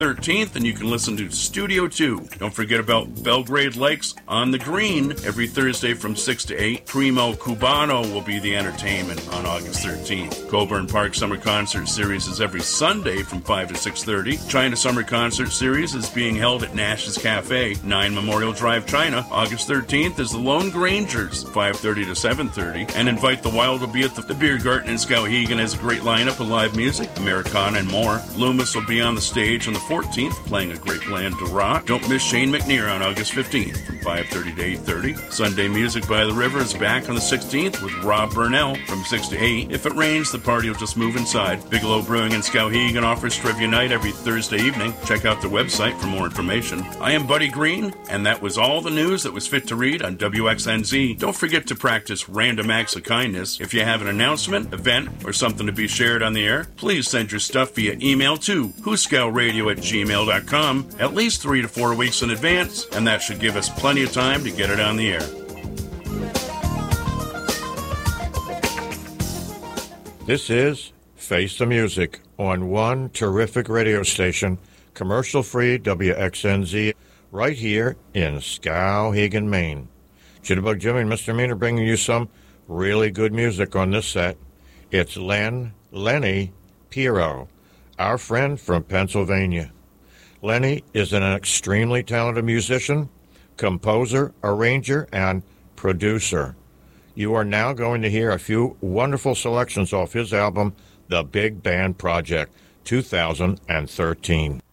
13th, and you can listen to Studio 2. Don't forget about Belgrade Lakes on the Green every Thursday from 6 to 8. Primo Cubano will be the entertainment on August 13th. Coburn Park Summer Concert Series is every Sunday from 5 to 6:30. China Summer Concert Series is being held at Nash's Cafe, 9 Memorial Drive, China. August 13th is the Lone Grangers, 5:30 to 7:30. And Invite the Wild will be at the Beer Garden in Skowhegan. Has a great lineup of live music, Americana and more. Loomis will be on the stage on the 14th, playing a great band to rock. Don't miss Shane McNear on August 15th from 5:30 to 8:30. Sunday Music by the River is back on the 16th with Rob Burnell from 6 to 8. If it rains, the party will just move inside. Bigelow Brewing in Skowhegan offers trivia night every Thursday evening. Check out their website for more information. I am Buddy Green, and that was all the news that was fit to read on WXNZ. Don't forget to practice random acts of kindness. If you have an announcement, event, or something to be shared on the air, please send your stuff via email to whoscowradio@gmail.com at least 3 to 4 weeks in advance, and that should give us plenty of time to get it on the air. This is Face the Music on one terrific radio station, commercial-free WXNZ, right here in Skowhegan, Maine. Jitterbug Jimmy and Mr. Mean are bringing you some really good music on this set. It's Lenny Pirro, our friend from Pennsylvania. Lenny is an extremely talented musician, composer, arranger, and producer. You are now going to hear a few wonderful selections off his album, The Big Band Project, 2013.